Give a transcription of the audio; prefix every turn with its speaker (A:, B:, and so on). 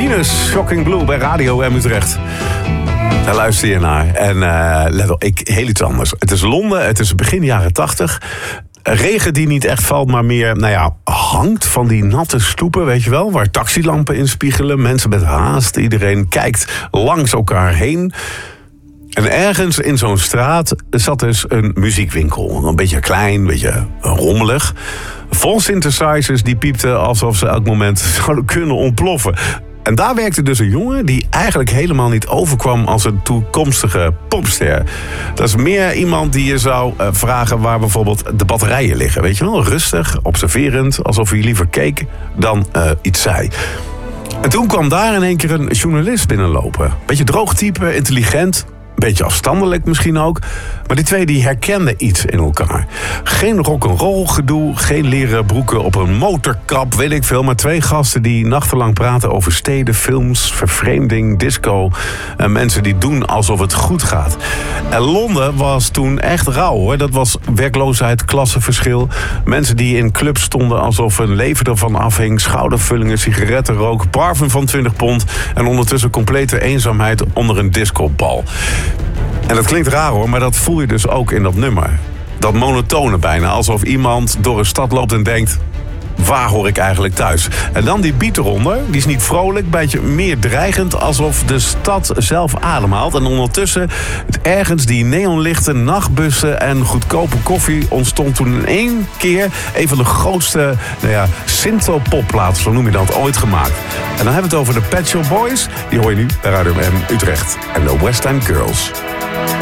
A: Venus, Shocking Blue bij Radio M Utrecht. Daar luister je naar. En let op, heel iets anders. Het is Londen, het is begin jaren 80. Regen die niet echt valt, maar meer, hangt van die natte stoepen, weet je wel. Waar taxilampen in spiegelen, mensen met haast. Iedereen kijkt langs elkaar heen. En ergens in zo'n straat zat dus een muziekwinkel. Een beetje klein, een beetje rommelig. Vol synthesizers die piepten alsof ze elk moment zouden kunnen ontploffen. En daar werkte dus een jongen die eigenlijk helemaal niet overkwam als een toekomstige popster. Dat is meer iemand die je zou vragen waar bijvoorbeeld de batterijen liggen. Weet je wel, rustig, observerend, alsof hij liever keek dan iets zei. En toen kwam daar in één keer een journalist binnenlopen. Beetje droog type, intelligent. Beetje afstandelijk misschien ook. Maar die twee die herkenden iets in elkaar. Geen rock'n'roll gedoe, geen leren broeken op een motorkap, weet ik veel. Maar twee gasten die nachtenlang praten over steden, films, vervreemding, disco. En mensen die doen alsof het goed gaat. En Londen was toen echt rauw, hoor. Dat was werkloosheid, klassenverschil. Mensen die in clubs stonden alsof hun leven ervan afhing. Schoudervullingen, sigarettenrook, parfum van 20 pond. En ondertussen complete eenzaamheid onder een discobal. En dat klinkt raar hoor, maar dat voel je dus ook in dat nummer. Dat monotone bijna, alsof iemand door een stad loopt en denkt... waar hoor ik eigenlijk thuis? En dan die beat eronder, die is niet vrolijk, een beetje meer dreigend... alsof de stad zelf ademhaalt. En ondertussen, ergens die neonlichten, nachtbussen en goedkope koffie... ontstond toen in één keer een van de grootste synthpopplaten, zo noem je dat, ooit gemaakt. En dan hebben we het over de Pet Shop Boys. Die hoor je nu bij Radio M Utrecht. En de West End Girls.